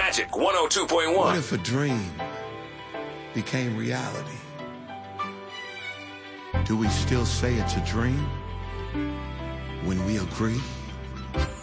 Magic What 102.1. if a dream became reality? Do we still say it's a dream when we agree?